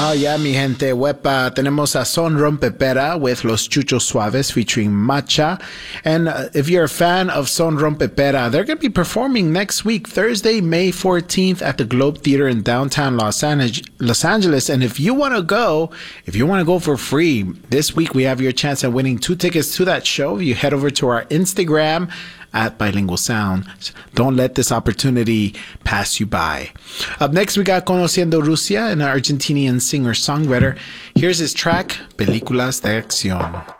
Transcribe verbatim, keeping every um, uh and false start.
Oh, yeah, mi gente. Wepa, tenemos a Son Rompepera with Los Chuchos Suaves featuring Matcha. And uh, if you're a fan of Son Rompepera, they're going to be performing next week, Thursday, May fourteenth at the Globe Theater in downtown Los Angeles. Los Angeles. And if you want to go, if you want to go for free, this week we have your chance at winning two tickets to that show. You head over to our Instagram at Bilingual Sound. Don't let this opportunity pass you by. Up next, we got Conociendo Rusia, an Argentinian singer-songwriter. Here's his track, Películas de Acción.